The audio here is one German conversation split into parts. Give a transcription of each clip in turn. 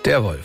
Der Wolf.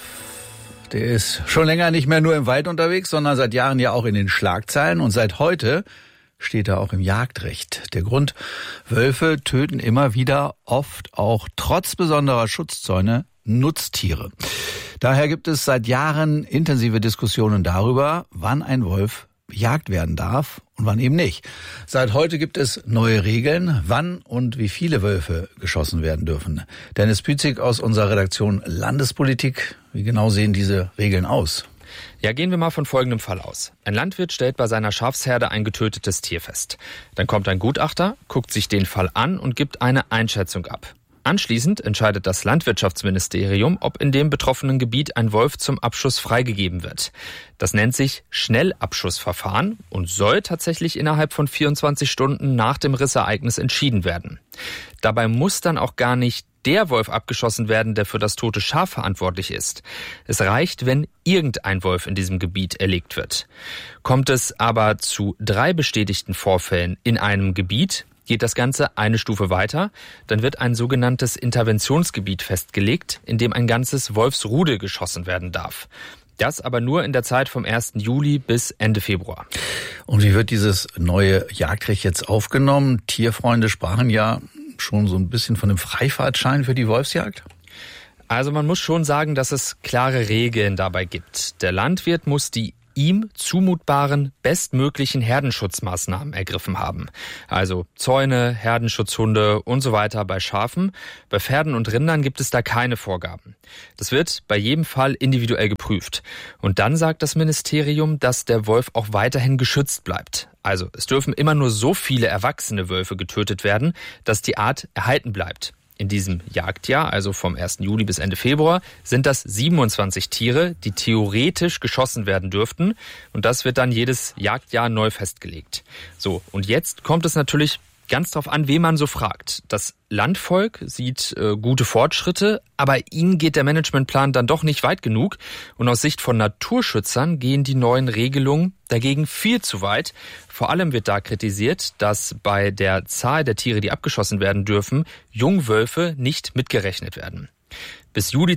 Der ist schon länger nicht mehr nur im Wald unterwegs, sondern seit Jahren ja auch in den Schlagzeilen. Und seit heute steht er auch im Jagdrecht. Der Grund: Wölfe töten immer wieder, oft auch trotz besonderer Schutzzäune, Nutztiere. Daher gibt es seit Jahren intensive Diskussionen darüber, wann ein Wolf bejagt werden darf und wann eben nicht. Seit heute gibt es neue Regeln, wann und wie viele Wölfe geschossen werden dürfen. Dennis Büzig aus unserer Redaktion Landespolitik. Wie genau sehen diese Regeln aus? Ja, gehen wir mal von folgendem Fall aus. Ein Landwirt stellt bei seiner Schafsherde ein getötetes Tier fest. Dann kommt ein Gutachter, guckt sich den Fall an und gibt eine Einschätzung ab. Anschließend entscheidet das Landwirtschaftsministerium, ob in dem betroffenen Gebiet ein Wolf zum Abschuss freigegeben wird. Das nennt sich Schnellabschussverfahren und soll tatsächlich innerhalb von 24 Stunden nach dem Rissereignis entschieden werden. Dabei muss dann auch gar nicht der Wolf abgeschossen werden, der für das tote Schaf verantwortlich ist. Es reicht, wenn irgendein Wolf in diesem Gebiet erlegt wird. Kommt es aber zu 3 bestätigten Vorfällen in einem Gebiet, geht das Ganze eine Stufe weiter. Dann wird ein sogenanntes Interventionsgebiet festgelegt, in dem ein ganzes Wolfsrudel geschossen werden darf. Das aber nur in der Zeit vom 1. Juli bis Ende Februar. Und wie wird dieses neue Jagdrecht jetzt aufgenommen? Tierfreunde sprachen ja schon so ein bisschen von einem Freifahrtschein für die Wolfsjagd. Also man muss schon sagen, dass es klare Regeln dabei gibt. Der Landwirt muss die ihm zumutbaren bestmöglichen Herdenschutzmaßnahmen ergriffen haben. Also Zäune, Herdenschutzhunde und so weiter bei Schafen. Bei Pferden und Rindern gibt es da keine Vorgaben. Das wird bei jedem Fall individuell geprüft. Und dann sagt das Ministerium, dass der Wolf auch weiterhin geschützt bleibt. Also es dürfen immer nur so viele erwachsene Wölfe getötet werden, dass die Art erhalten bleibt. In diesem Jagdjahr, also vom 1. Juli bis Ende Februar, sind das 27 Tiere, die theoretisch geschossen werden dürften. Und das wird dann jedes Jagdjahr neu festgelegt. So, und jetzt kommt es natürlich ganz drauf an, wen man so fragt. Das Landvolk sieht gute Fortschritte, aber ihnen geht der Managementplan dann doch nicht weit genug. Und aus Sicht von Naturschützern gehen die neuen Regelungen dagegen viel zu weit. Vor allem wird da kritisiert, dass bei der Zahl der Tiere, die abgeschossen werden dürfen, Jungwölfe nicht mitgerechnet werden. Bis Juli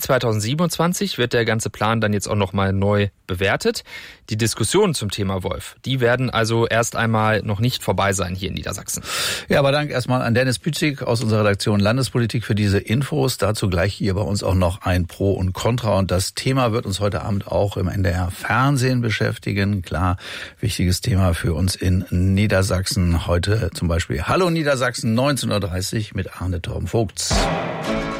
2027 wird der ganze Plan dann jetzt auch nochmal neu bewertet. Die Diskussionen zum Thema Wolf, die werden also erst einmal noch nicht vorbei sein hier in Niedersachsen. Ja, aber Dank erstmal an Dennis Büzig aus unserer Redaktion Landespolitik für diese Infos. Dazu gleich hier bei uns auch noch ein Pro und Contra. Und das Thema wird uns heute Abend auch im NDR Fernsehen beschäftigen. Klar, wichtiges Thema für uns in Niedersachsen. Heute zum Beispiel Hallo Niedersachsen, 19.30 Uhr mit Arne Torben-Vogts.